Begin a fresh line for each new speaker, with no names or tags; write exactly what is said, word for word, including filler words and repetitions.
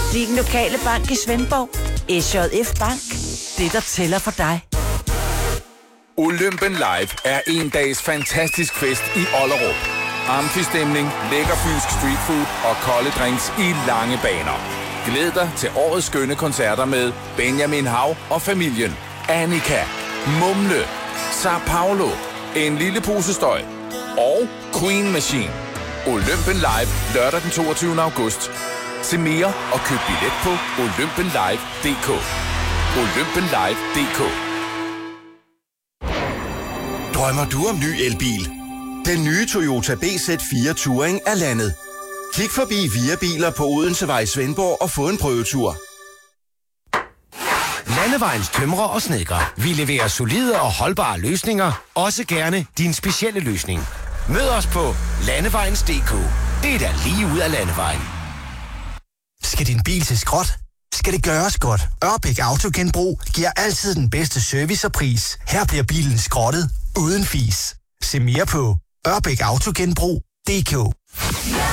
Din lokale bank i Svendborg. S J F Bank. Det, der tæller for dig.
Olympen Live er en dags fantastisk fest i Ollerup. Amfistemning, lækker fynsk streetfood og kolde drinks i lange baner. Glæd dig til årets skønne koncerter med Benjamin Hav og familien, Annika, Mumle, Sao Paulo, En lille pose støj og Queen Machine. Olympen Live lørdag den toogtyvende august. Se mere og køb billet på olympenlive punktum d k. olympenlive punktum d k.
Drømmer du om ny elbil? Den nye Toyota B Z fire Touring er landet. Klik forbi Via Biler på Odensevej i Svendborg og få en prøvetur.
Landevejens tømrer og snedkere. Vi leverer solide og holdbare løsninger. Også gerne din specielle løsning. Mød os på landevejens punktum d k. Det er da lige ud af landevejen.
Skal din bil til skrot? Skal det gøres godt? Ørbæk Autogenbrug giver altid den bedste service og pris. Her bliver bilen skrottet uden fis. Se mere på ørbæk autogenbrug punktum d k.